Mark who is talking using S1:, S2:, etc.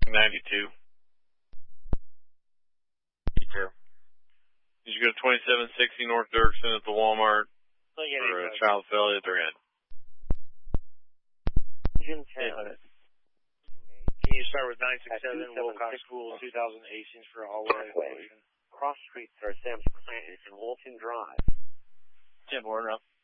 S1: 92.
S2: Sure.
S1: Did you go to 2760 North Dirksen at the Walmart
S3: for
S1: Child Failure? They're in.
S3: Can you start with 967 Wilcox School 2000 Hastings for a hallway explosion?
S4: Cross Street, Sir Sam's Plant in Walton Drive.
S2: 10 Warren up.